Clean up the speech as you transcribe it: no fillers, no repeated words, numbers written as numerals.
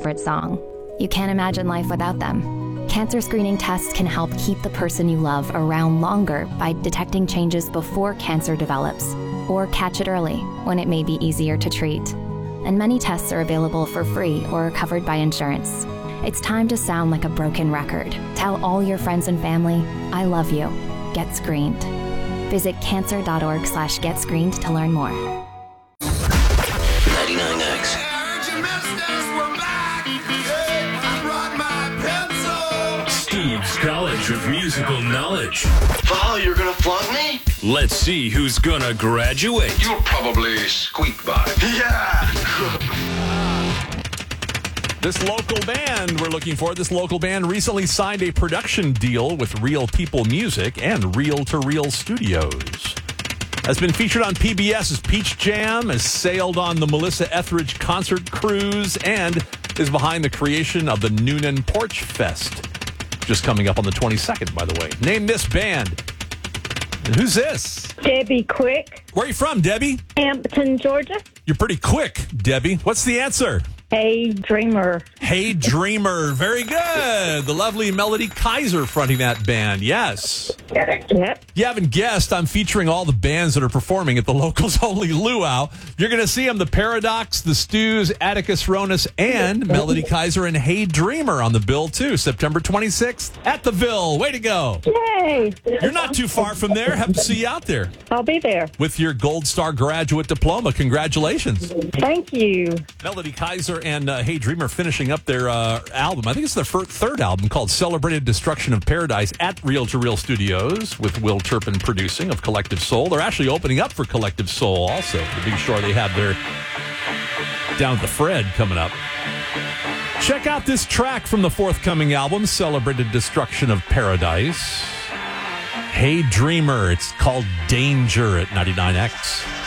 favorite song. You can't imagine life without them. Cancer screening tests can help keep the person you love around longer by detecting changes before cancer develops, or catch it early when it may be easier to treat. And many tests are available for free or covered by insurance. It's time to sound like a broken record. Tell all your friends and family, I love you. Get screened. Visit cancer.org/getscreened to learn more. 99X. Steve's College of Musical Knowledge. Val, you're gonna flunk me? Let's see who's gonna graduate. You'll probably squeak by. Yeah! This local band we're looking for, this local band recently signed a production deal with Real People Music and Reel to Reel Studios. Has been featured on PBS's Peach Jam, has sailed on the Melissa Etheridge concert cruise, and is behind the creation of the Noonan Porch Fest. Just coming up on the 22nd, by the way. Name this band. And who's this? Debbie Quick. Where are you from, Debbie? Hampton, Georgia. You're pretty quick, Debbie. What's the answer? Hey, Dreamer. Hey Dreamer. Very good. The lovely Melody Kaiser fronting that band. Yes. Yep. You haven't guessed, I'm featuring all the bands that are performing at the Locals Only Luau. You're going to see them, the Paradox, the Stews, Atticus Ronis, and Melody Kaiser and Hey Dreamer on the bill, too. September 26th at the Ville. Way to go. Yay. You're not too far from there. Happy to see you out there. I'll be there. With your Gold Star graduate diploma. Congratulations. Thank you. Melody Kaiser and Hey Dreamer finishing up their album. I think it's their third album called Celebrated Destruction of Paradise at Reel to Reel Studios with Will Turpin producing of Collective Soul. They're actually opening up for Collective Soul also. The big show they have there down at the Fred coming up. Check out this track from the forthcoming album, Celebrated Destruction of Paradise. Hey Dreamer. It's called Danger at 99X.